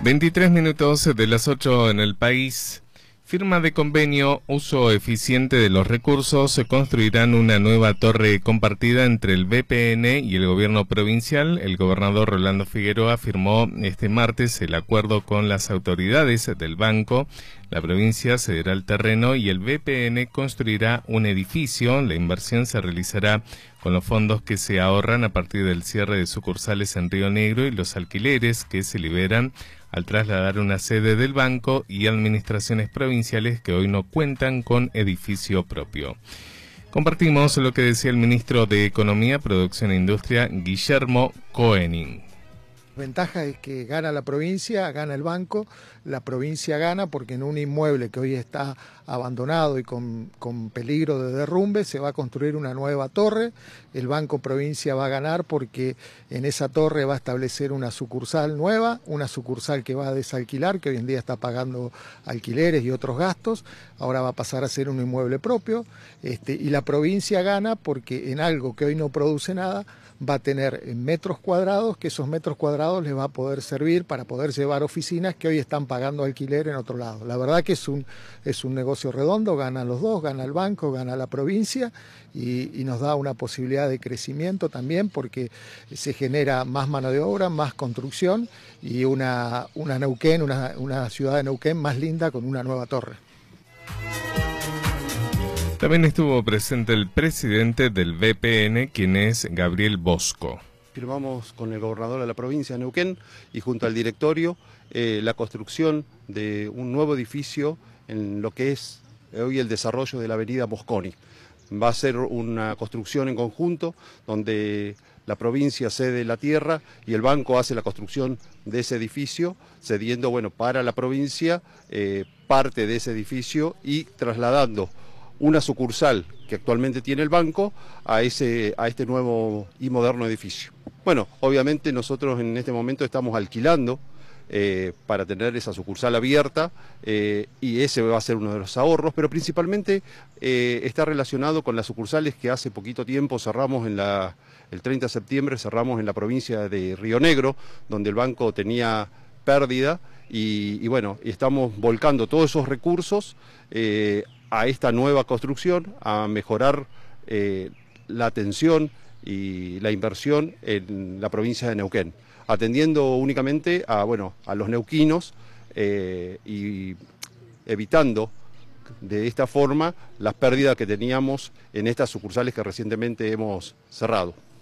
23 minutos de las 8 en el país. Firma de convenio, uso eficiente de los recursos. Se construirán una nueva torre compartida entre el BPN y el gobierno provincial. El gobernador Rolando Figueroa firmó este martes el acuerdo con las autoridades del banco. La provincia cederá el terreno y el BPN construirá un edificio. La inversión se realizará con los fondos que se ahorran a partir del cierre de sucursales en Río Negro y los alquileres que se liberan al trasladar una sede del banco y administraciones provinciales que hoy no cuentan con edificio propio. Compartimos lo que decía el ministro de Economía, Producción e Industria, Guillermo Koenig. La ventaja es que gana la provincia, gana el banco, la provincia gana porque en un inmueble que hoy está abandonado y con peligro de derrumbe se va a construir una nueva torre. El Banco Provincia va a ganar porque en esa torre va a establecer una sucursal nueva, una sucursal que va a desalquilar, que hoy en día está pagando alquileres y otros gastos, ahora va a pasar a ser un inmueble propio, y la provincia gana porque en algo que hoy no produce nada, va a tener metros cuadrados, que esos metros cuadrados les va a poder servir para poder llevar oficinas que hoy están pagando alquiler en otro lado. La verdad que es un negocio redondo, ganan los dos, gana el banco, gana la provincia y nos da una posibilidad de crecimiento también porque se genera más mano de obra, más construcción y una Neuquén, una ciudad de Neuquén más linda con una nueva torre. También estuvo presente el presidente del BPN, quien es Gabriel Bosco. Firmamos con el gobernador de la provincia de Neuquén y junto al directorio la construcción de un nuevo edificio en lo que es hoy el desarrollo de la avenida Mosconi. Va a ser una construcción en conjunto donde la provincia cede la tierra y el banco hace la construcción de ese edificio, cediendo para la provincia parte de ese edificio y trasladando una sucursal que actualmente tiene el banco a este nuevo y moderno edificio. Bueno, obviamente nosotros en este momento estamos alquilando para tener esa sucursal abierta y ese va a ser uno de los ahorros, pero principalmente está relacionado con las sucursales que hace poquito tiempo cerramos el 30 de septiembre cerramos en la provincia de Río Negro, donde el banco tenía pérdida y estamos volcando todos esos recursos a esta nueva construcción, a mejorar la atención y la inversión en la provincia de Neuquén, atendiendo únicamente a los neuquinos y evitando de esta forma las pérdidas que teníamos en estas sucursales que recientemente hemos cerrado.